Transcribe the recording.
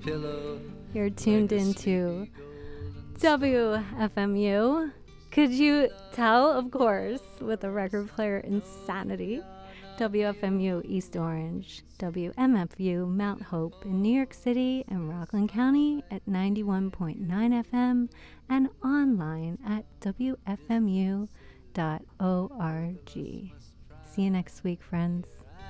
You're tuned into WFMU. Could you tell? Of course, with the record player insanity. WFMU East Orange, WMFU Mount Hope in New York City and Rockland County at 91.9 FM and online at WFMU.org. See you next week, friends.